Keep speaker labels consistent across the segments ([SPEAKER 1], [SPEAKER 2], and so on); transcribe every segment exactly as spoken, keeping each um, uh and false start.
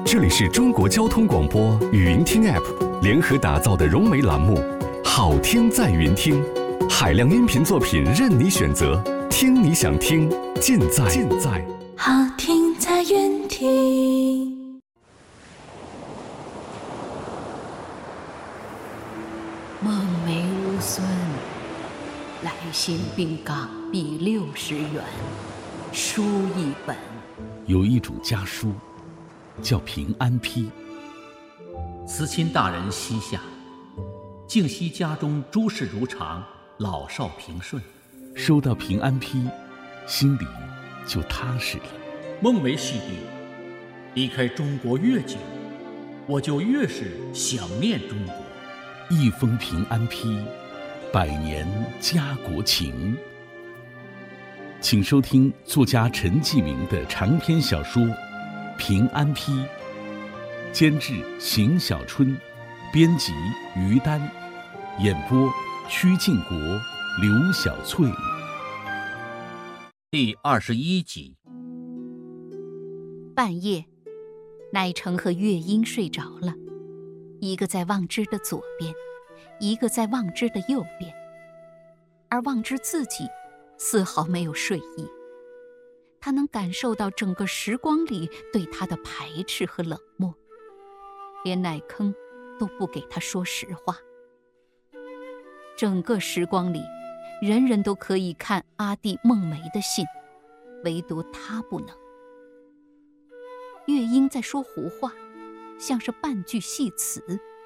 [SPEAKER 1] 这里是中国交通广播语音听 App 联合打造的融媒栏目《好听在云听》，海量音频作品任你选择，听你想听，尽在尽在
[SPEAKER 2] 好听在云听。
[SPEAKER 3] 孟梅乌孙，来信并港币六十元，书一本。
[SPEAKER 4] 有一主家书，叫平安批。
[SPEAKER 5] 慈亲大人膝下，敬惜家中诸事如常，老少平顺。
[SPEAKER 4] 收到平安批，心里就踏实了。
[SPEAKER 5] 孟梅细弟，离开中国越久，我就越是想念中国。
[SPEAKER 4] 一封平安批，百年家国情。请收听作家陈继明的长篇小说《平安批》，监制邢小春，编辑于丹，演播曲靖国、刘小翠。
[SPEAKER 5] 第二十一集。
[SPEAKER 3] 半夜，乃成和月英睡着了，一个在望之的左边，一个在望之的右边，而望之自己丝毫没有睡意。他能感受到整个时光里对他的排斥和冷漠，连乃铿都不给他说实话。整个时光里，人人都可以看阿弟孟梅的信，唯独他不能。月英在说胡话，像是半句戏词：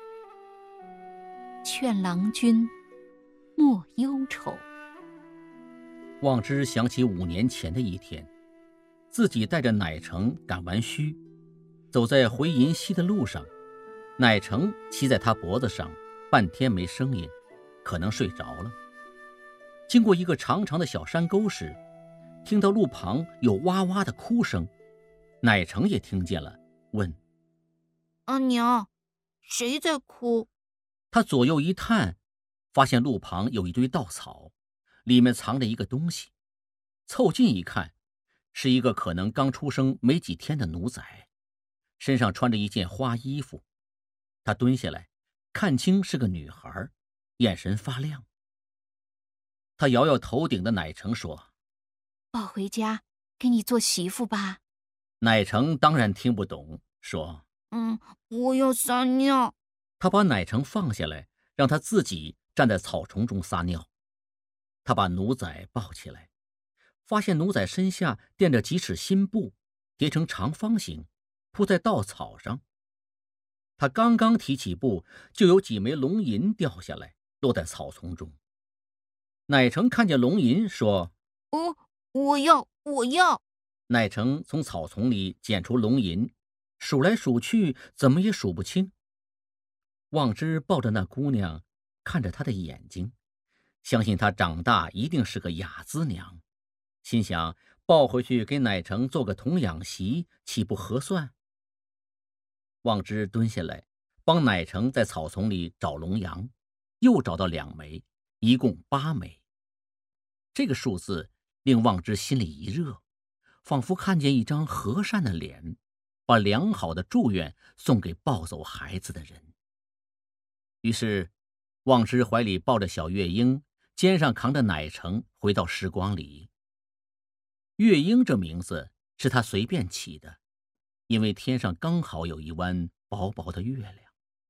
[SPEAKER 3] 劝郎君莫忧愁。
[SPEAKER 5] 望之想起五年前的一天，自己带着乃成赶完墟，走在回银溪的路上，乃成骑在他脖子上，半天没声音，可能睡着了。经过一个长长的小山沟时，听到路旁有哇哇的哭声，乃成也听见了，问：
[SPEAKER 6] 阿娘，谁在哭？
[SPEAKER 5] 他左右一探，发现路旁有一堆稻草，里面藏着一个东西。凑近一看，是一个可能刚出生没几天的奴才，身上穿着一件花衣服。他蹲下来，看清是个女孩，眼神发亮。他摇摇头顶的乃成说：
[SPEAKER 3] 抱回家给你做媳妇吧。
[SPEAKER 5] 乃成当然听不懂，说：
[SPEAKER 6] 嗯，我要撒尿。
[SPEAKER 5] 他把乃成放下来，让他自己站在草丛中撒尿。他把奴仔抱起来，发现奴仔身下垫着几尺新布，叠成长方形，铺在稻草上。他刚刚提起布，就有几枚龙银掉下来，落在草丛中。乃成看见龙银，说：
[SPEAKER 6] 哦，我要，我要。
[SPEAKER 5] 乃成从草丛里捡出龙银，数来数去，怎么也数不清。望之抱着那姑娘，看着她的眼睛，相信她长大一定是个雅姿娘，心想抱回去给乃成做个童养媳，岂不合算？望之蹲下来，帮乃成在草丛里找龙羊，又找到两枚，一共八枚。这个数字令望之心里一热，仿佛看见一张和善的脸，把良好的祝愿送给抱走孩子的人。于是望之怀里抱着小月英，肩上扛着乃成，回到时光里。月英这名字是他随便起的，因为天上刚好有一弯薄薄的月亮。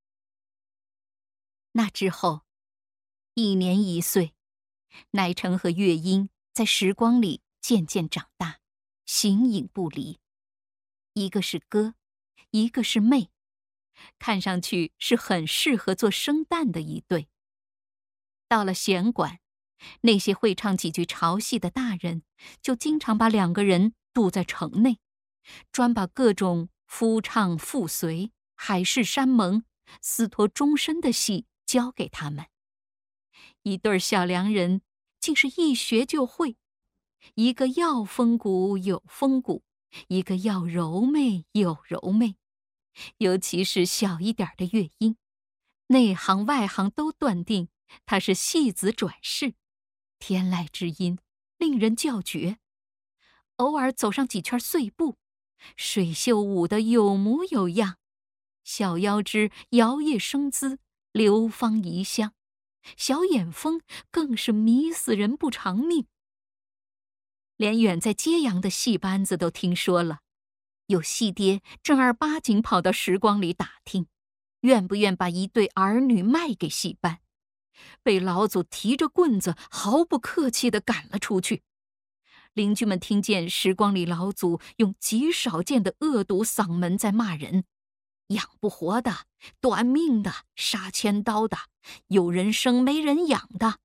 [SPEAKER 3] 那之后，一年一岁，乃成和月英在时光里渐渐长大，形影不离。一个是哥，一个是妹，看上去是很适合做生旦的一对。到了弦馆，那些会唱几句潮戏的大人就经常把两个人堵在城内，专把各种夫唱妇随、海誓山盟、私托终身的戏教给他们。一对小良人竟是一学就会，一个要风骨有风骨，一个要柔媚有柔媚。尤其是小一点的月英，内行外行都断定她是戏子转世，天籁之音令人叫绝。偶尔走上几圈碎步， 水袖舞得有模有样，小腰肢摇曳生姿，流芳遗香，小眼风更是迷死人不偿命。连远在揭阳的戏班子都听说了，有戏爹正儿八经跑到时光里打听，愿不愿把一对儿女卖给戏班，被老祖提着棍子毫不客气地赶了出去。邻居们听见时光里老祖用极少见的恶毒嗓门在骂人，养不活的，短命的，杀千刀的，有人生没人养的。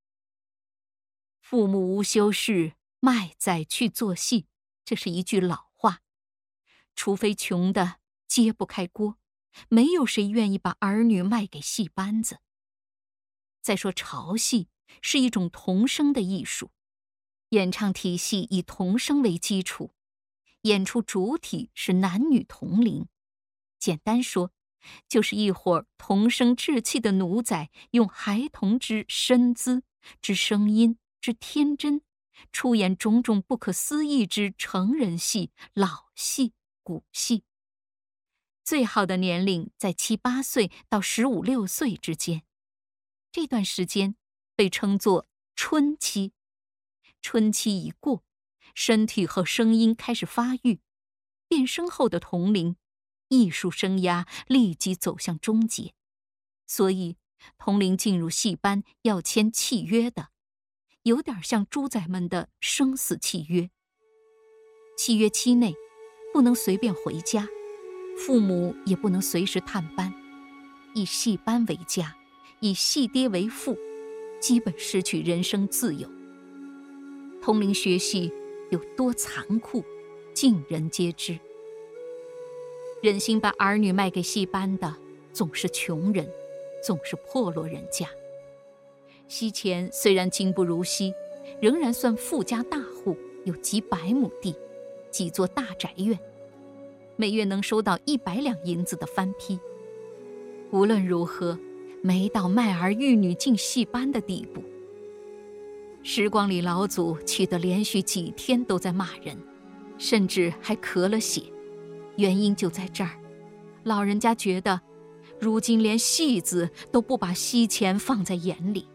[SPEAKER 3] 父母无修饰，卖仔去做戏，这是一句老话。除非穷的揭不开锅，没有谁愿意把儿女卖给戏班子。再说潮戏是一种童声的艺术，演唱体系以童声为基础，演出主体是男女同龄。简单说，就是一伙童声稚气的奴才，用孩童之身姿、之声音、之天真，出演种种不可思议之成人戏、老戏、古戏。最好的年龄在七八岁到十五六岁之间，这段时间被称作春期。春期已过，身体和声音开始发育，变声后的童龄，艺术生涯立即走向终结。所以童龄进入戏班要签契约的，有点像猪仔们的生死契约。契约期内不能随便回家，父母也不能随时探班，以戏班为家，以戏爹为父，基本失去人生自由。童龄学戏有多残酷，尽人皆知。忍心把儿女卖给戏班的，总是穷人，总是破落人家。西钱虽然今不如昔，仍然算富家大户，有几百亩地，几座大宅院，每月能收到一百两银子的番批。无论如何，没到卖儿育女进戏班的地步。时光里老祖气得连续几天都在骂人，甚至还咳了血。原因就在这儿，老人家觉得如今连戏子都不把西钱放在眼里。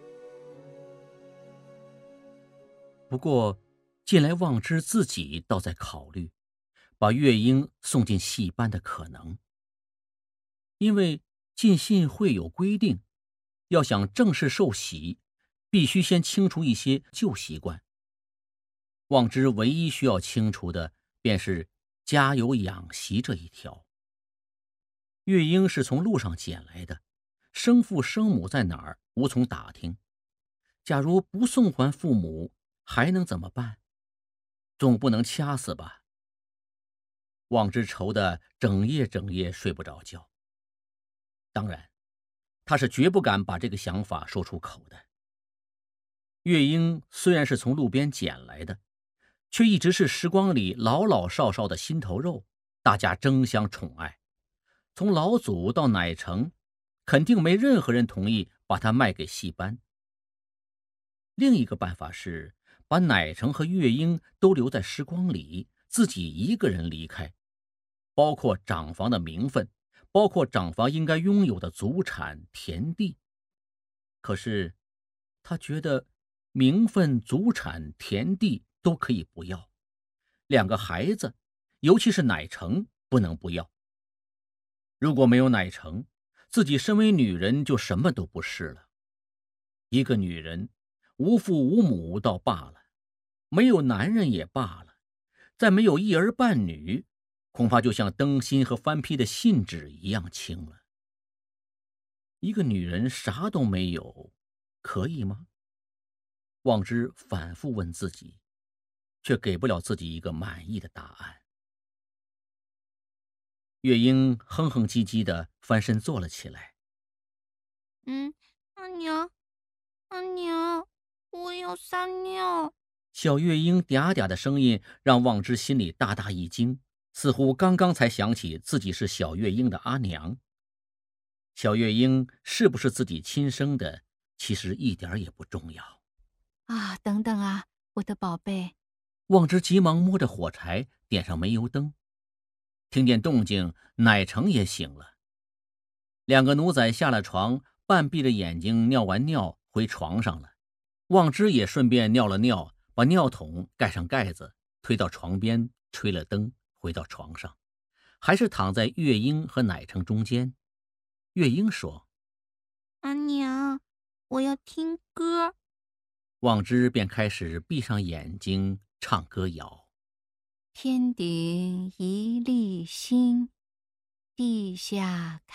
[SPEAKER 5] 不过近来望之自己倒在考虑把月英送进戏班的可能，因为进信会有规定，要想正式受洗，必须先清除一些旧习惯。望之唯一需要清除的便是家有养媳这一条。月英是从路上捡来的，生父生母在哪儿无从打听。假如不送还父母，还能怎么办？总不能掐死吧？望之愁得整夜整夜睡不着觉。当然，他是绝不敢把这个想法说出口的。月英虽然是从路边捡来的，却一直是时光里老老少少的心头肉，大家争相宠爱。从老祖到乃成，肯定没任何人同意把他卖给戏班。另一个办法是把乃成和月英都留在时光里，自己一个人离开，包括长房的名分，包括长房应该拥有的祖产田地。可是他觉得名分、祖产、田地都可以不要，两个孩子，尤其是乃成，不能不要。如果没有乃成，自己身为女人就什么都不是了。一个女人无父无母倒罢了，没有男人也罢了，再没有一儿半女，恐怕就像灯芯和翻批的信纸一样轻了。一个女人啥都没有，可以吗？望之反复问自己，却给不了自己一个满意的答案。月英哼哼唧唧地翻身坐了起来。
[SPEAKER 6] 嗯，阿娘，阿娘，我要撒尿。
[SPEAKER 5] 小月英嗲嗲的声音让望之心里大大一惊，似乎刚刚才想起自己是小月英的阿娘。小月英是不是自己亲生的，其实一点也不重要。
[SPEAKER 3] 啊，等等啊，我的宝贝。
[SPEAKER 5] 望之急忙摸着火柴点上煤油灯， 听见动静，乃成也醒了。两个奴仔下了床，半闭着眼睛尿完尿回床上了。望之也顺便尿了尿，把尿桶盖上盖子，推到床边，吹了灯，回到床上，还是躺在月英和乃成中间。月英说：
[SPEAKER 6] 阿娘，我要听歌。
[SPEAKER 5] 望之便开始闭上眼睛唱歌谣：
[SPEAKER 3] 天顶一粒星，地下